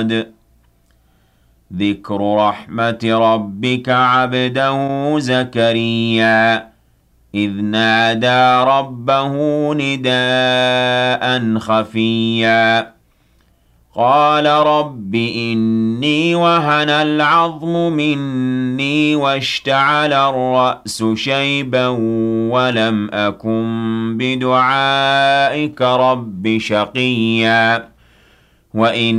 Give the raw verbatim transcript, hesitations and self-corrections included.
صَمَدٌ ذِكْرُ رَحْمَتِ رَبِّكَ عَبْدَهُ زَكَرِيَّا إِذْ نَادَىٰ رَبَّهُ نِدَاءً خَفِيًّا قَالَ رَبِّ إِنِّي وَهَنَ الْعَظْمُ مِنِّي وَاشْتَعَلَ الرَّأْسُ شَيْبًا وَلَمْ أَكُن بِدُعَائِكَ رَبِّ شَقِيًّا